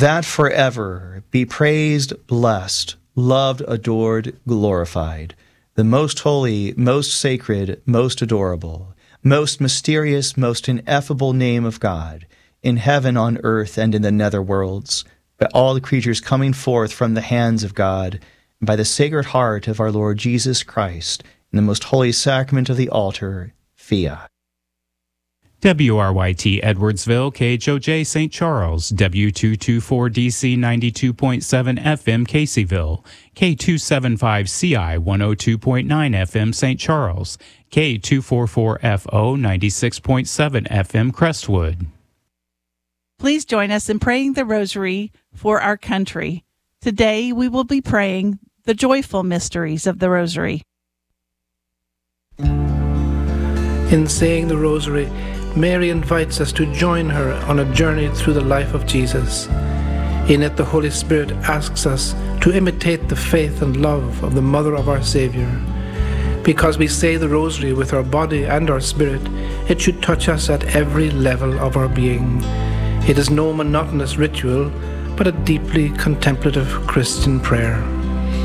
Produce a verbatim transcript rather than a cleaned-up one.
that forever be praised, blessed, loved, adored, glorified, the most holy, most sacred, most adorable, most mysterious, most ineffable name of God, in heaven, on earth, and in the nether worlds, by all the creatures coming forth from the hands of God, and by the Sacred Heart of our Lord Jesus Christ, in the most holy sacrament of the altar, fiat. W R Y T Edwardsville, K H O J Saint Charles, W two twenty-four D C ninety-two point seven F M Caseyville, K two seventy-five C I one oh two point nine F M Saint Charles, K two forty-four F O ninety-six point seven F M Crestwood. Please join us in praying the Rosary for our country. Today we will be praying the joyful mysteries of the Rosary. In saying the Rosary, Mary invites us to join her on a journey through the life of Jesus. In it, the Holy Spirit asks us to imitate the faith and love of the Mother of our Saviour. Because we say the Rosary with our body and our spirit, it should touch us at every level of our being. It is no monotonous ritual, but a deeply contemplative Christian prayer.